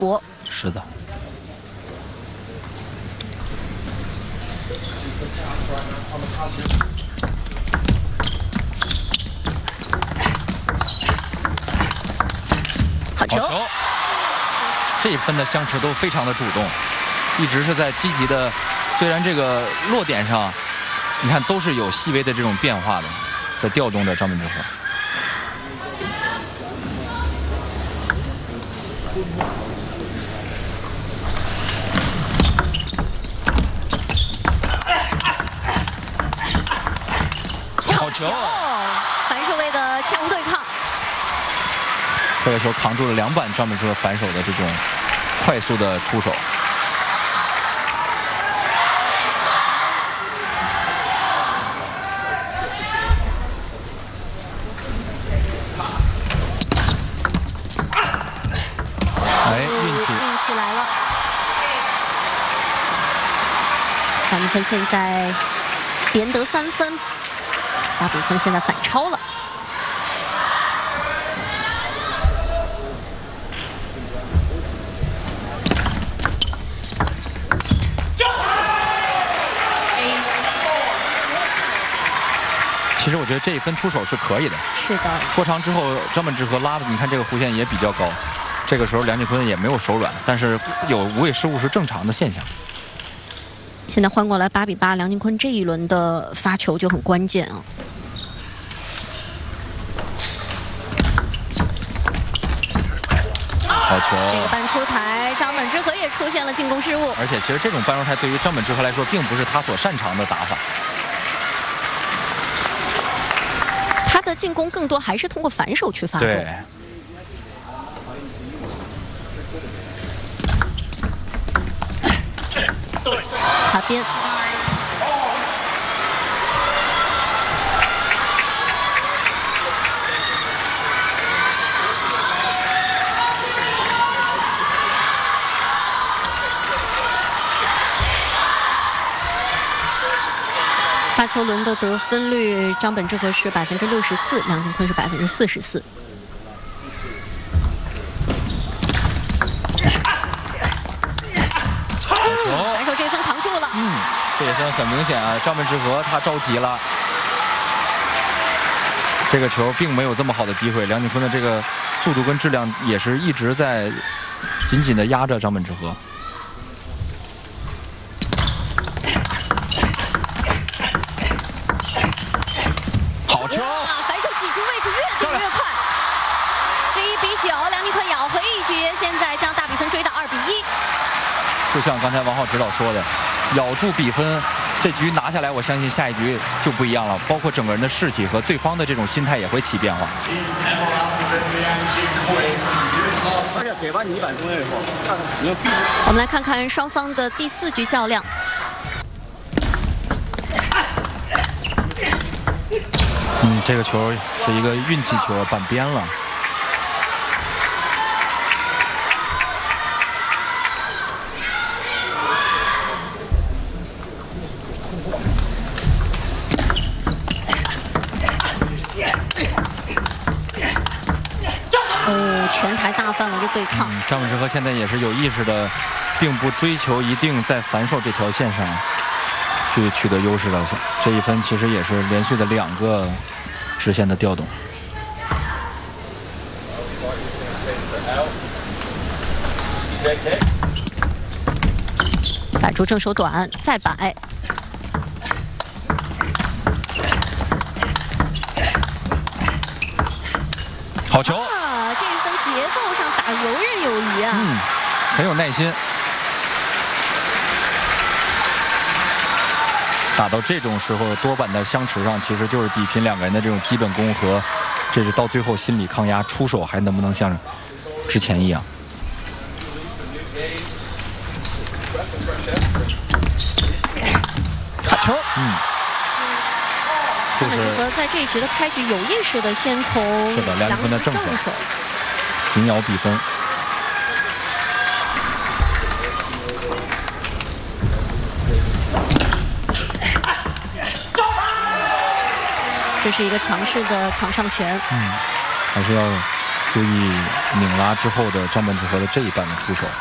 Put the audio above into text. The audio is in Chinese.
搏。 是的。 好球！ 这一分的相持都非常的主动，一直是在积极的。虽然这个落点上，你看都是有细微的这种变化的，在调动着张本智和。好球！ 反手位的强对抗。 这个球扛住了2板张本智和反手的这种快速的出手。 运气来了。大比分现在连得3分，大比分现在反超了。 其实我觉得这一分出手是可以的。 是的。拖长之后，张本智和拉的，你看这个弧线也比较高。这个时候梁靖昆也没有手软，但是有无谓失误是正常的现象。 现在换过来8比8，梁靖昆这一轮的发球就很关键啊。 好球！ 这个半出台，张本智和也出现了进攻失误。 而且其实这种半出台对于张本智和来说，并不是他所擅长的打法。 他的进攻更多还是通过反手去发动。 对。 擦边。发球轮的得分率，张本智和是64%，梁靖昆是44%。反手这分扛住了。 这一分很明显啊，张本智和他着急了。这个球并没有这么好的机会，梁靖昆的这个速度跟质量也是一直在紧紧的压着张本智和。好球！ 反手挤住位置，越顶越快。11比9，梁靖昆咬回一局，现在将大比分追到2比1。 就像刚才王浩指导说的，咬住比分，这局拿下来，我相信下一局就不一样了，包括整个人的士气和对方的这种心态也会起变化。 给完你1板中间以后， 我们来看看双方的第4局较量。 这个球是一个运气球，板边了。 全台大范围的对抗。 张本智和现在也是有意识的，并不追求一定在反手这条线上去取得优势了。这一分其实也是连续的2个直线的调动。 摆出正手短，再摆。 好球！ 这一分节奏上打游刃有余啊。 很有耐心。打到这种时候，多板的相持上，其实就是比拼2个人的这种基本功和，这是到最后心理抗压，出手还能不能像之前一样。 好球！ 张本智和在这一局的开局有意识的先从梁靖昆的正手紧咬比分。 这是一个强势的抢上拳。 还是要注意拧拉之后的张本智和的这一半的出手。